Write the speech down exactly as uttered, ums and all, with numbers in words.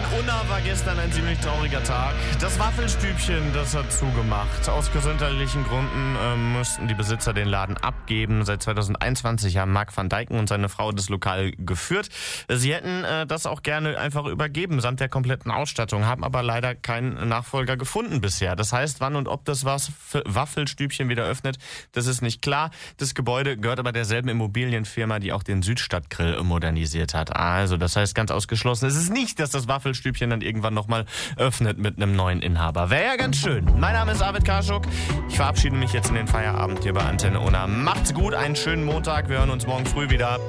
Unna war gestern ein ziemlich trauriger Tag. Das Waffelstübchen, das hat zugemacht. Aus gesundheitlichen Gründen äh, mussten die Besitzer den Laden abgeben. Seit zweitausendeinundzwanzig haben Mark van Dijken und seine Frau das Lokal geführt. Sie hätten äh, das auch gerne einfach übergeben, samt der kompletten Ausstattung, haben aber leider keinen Nachfolger gefunden bisher. Das heißt, wann und ob das Waffelstübchen wieder öffnet, das ist nicht klar. Das Gebäude gehört aber derselben Immobilienfirma, die auch den Südstadtgrill modernisiert hat. Also, das heißt ganz ausgeschlossen, es ist nicht, dass das Waffelstübchen dann irgendwann nochmal öffnet mit einem neuen Inhaber. Wäre ja ganz schön. Mein Name ist Arvid Karschuk. Ich verabschiede mich jetzt in den Feierabend hier bei Antenne Unna. Macht's gut, einen schönen Montag. Wir hören uns morgen früh wieder.